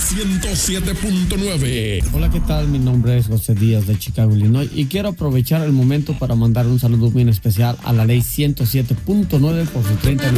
107.9. Hola, ¿qué tal? Mi nombre es José Díaz de Chicago, Illinois, y quiero aprovechar el momento para mandar un saludo muy especial a la ley 107.9 por su 30 aniversario.